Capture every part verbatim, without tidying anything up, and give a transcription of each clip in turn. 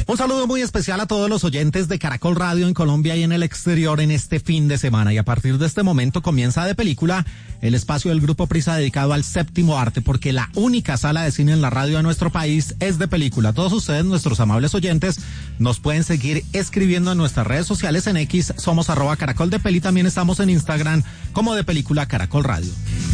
Un saludo muy especial a todos los oyentes de Caracol Radio en Colombia y en el exterior en este fin de semana. Y a partir de este momento comienza De Película, el espacio del Grupo Prisa dedicado al séptimo arte, porque la única sala de cine en la radio de nuestro país es De Película. Todos ustedes, nuestros amables oyentes, nos pueden seguir escribiendo en nuestras redes sociales. En X somos arroba Caracol de Peli, también estamos en Instagram como De Película Caracol Radio.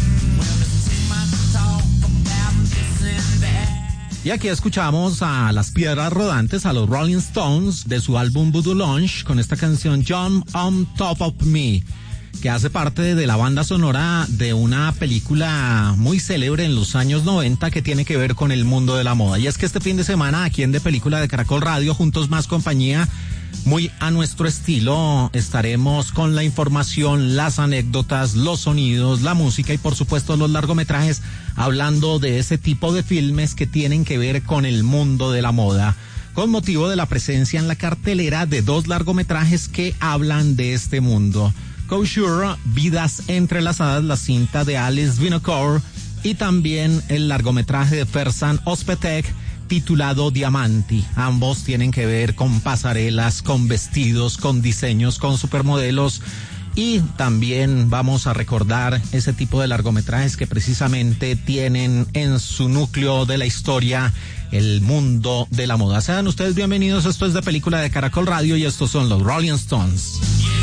Y aquí escuchamos a Las Piedras Rodantes, a los Rolling Stones, de su álbum Voodoo Lounge, con esta canción Jump on Top of Me, que hace parte de la banda sonora de una película muy célebre en los años noventa que tiene que ver con el mundo de la moda. Y es que este fin de semana, aquí en De Película de Caracol Radio, Juntos Más Compañía, muy a nuestro estilo, estaremos con la información, las anécdotas, los sonidos, la música y por supuesto los largometrajes, hablando de ese tipo de filmes que tienen que ver con el mundo de la moda, con motivo de la presencia en la cartelera de dos largometrajes que hablan de este mundo. Couture, Vidas Entrelazadas, la cinta de Alice Vinocourt, y también el largometraje de Ferzan Özpetek, titulado Diamanti. Ambos tienen que ver con pasarelas, con vestidos, con diseños, con supermodelos, y también vamos a recordar ese tipo de largometrajes que precisamente tienen en su núcleo de la historia el mundo de la moda. Sean ustedes bienvenidos, esto es De Película de Caracol Radio y estos son los Rolling Stones.